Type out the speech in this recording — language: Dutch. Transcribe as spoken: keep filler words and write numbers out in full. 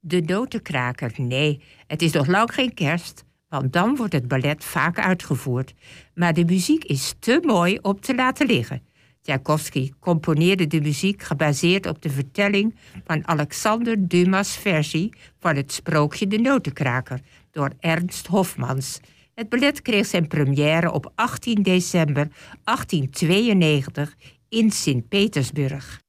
De Notenkraker, nee, het is nog lang geen kerst, want dan wordt het ballet vaak uitgevoerd. Maar de muziek is te mooi om te laten liggen. Tchaikovsky componeerde de muziek gebaseerd op de vertelling van Alexander Dumas' versie van het sprookje De Notenkraker door Ernst Hofmans. Het ballet kreeg zijn première op achttien december achttienhonderdtweeënnegentig in Sint-Petersburg.